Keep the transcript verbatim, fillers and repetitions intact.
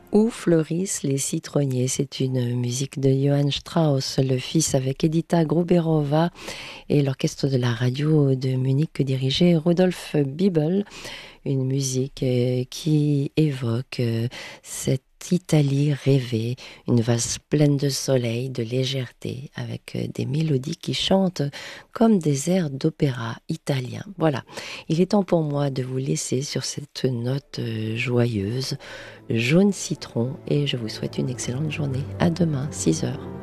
Où fleurissent les citronniers. C'est une musique de Johann Strauss, le fils, avec Edita Gruberova et l'orchestre de la radio de Munich que dirigeait Rudolf Bibel. Une musique euh, qui évoque euh, cette Italie rêvée, une valse pleine de soleil, de légèreté, avec euh, des mélodies qui chantent comme des airs d'opéra italien. Voilà, il est temps pour moi de vous laisser sur cette note euh, joyeuse, jaune citron, et je vous souhaite une excellente journée. À demain, six heures.